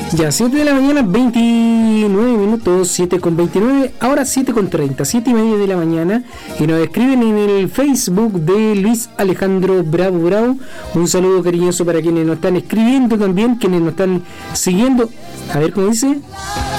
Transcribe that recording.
Ya, 7 de la mañana, 29 minutos, 7 con 29, ahora 7 con 30, 7 y media de la mañana, y nos escriben en el Facebook de Luis Alejandro Bravo Bravo. Un saludo cariñoso para quienes nos están escribiendo también, quienes nos están siguiendo. A ver cómo dice.